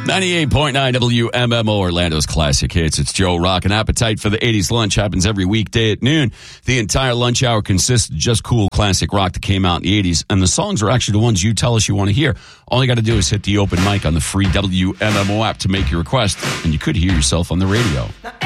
98.9 WMMO, Orlando's classic hits. It's Joe Rock. An appetite for the 80s lunch happens every weekday at noon. The entire lunch hour consists of just cool classic rock that came out in the 80s. And the songs are actually the ones you tell us you want to hear. All you got to do is hit the open mic on the free WMMO app to make your request. And you could hear yourself on the radio.